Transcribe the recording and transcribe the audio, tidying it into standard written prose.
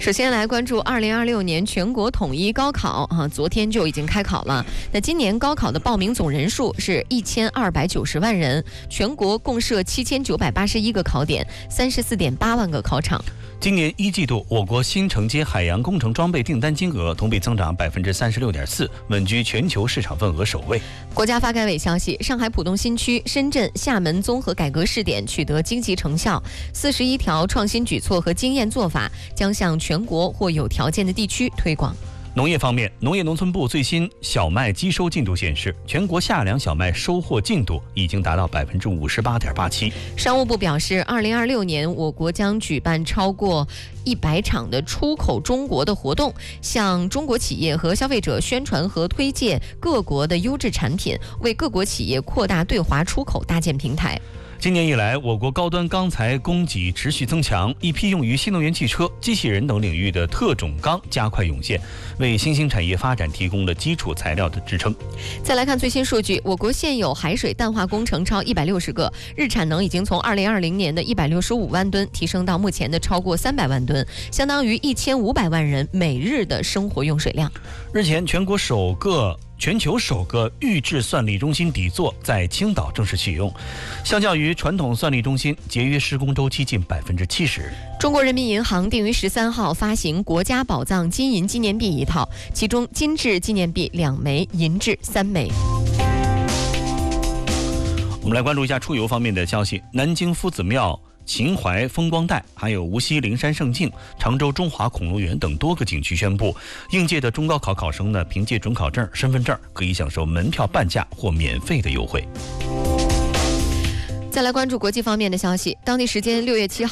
首先来关注2026年全国统一高考昨天就已经开考了。那今年高考的报名总人数是1290万人，全国共设7981个考点，34.8万个考场。 今年一季度，我国新承接海洋工程装备订单金额同比增长36.4%，稳居全球市场份额首位。 国家发改委消息，上海浦东新区、深圳、厦门综合改革试点取得积极成效，41条创新举措和经验做法将向全国或有条件的地区推广。 农业方面，农业农村部最新小麦机收进度显示，全国夏粮小麦收获进度已经达到58.87%。 商务部表示，2026年我国将举办超过100场的出口中国的活动，向中国企业和消费者宣传和推介各国的优质产品，为各国企业扩大对华出口搭建平台。 今年以来，我国高端钢材供给持续增强，一批用于新能源汽车、机器人等领域的特种钢加快涌现，为新兴产业发展提供了基础材料的支撑。 再来看最新数据，我国现有海水淡化工程超160个，日产能已经从2020年的165万吨提升到目前的超过300万吨，相当于1500万人每日的生活用水量。 日前，全球首个预制算力中心底座在青岛正式启用，相较于传统算力中心，节约施工周期近70%。 中国人民银行定于13号发行国家宝藏金银纪念币1套，其中金质纪念币2枚，银质3枚。 我们来关注一下出游方面的消息，南京夫子庙、秦淮风光带，还有无锡灵山胜境、常州中华恐龙园等多个景区宣布，应届的中高考考生呢，凭借准考证、身份证可以享受门票半价或免费的优惠。 再来关注国际方面的消息，当地时间6月7号。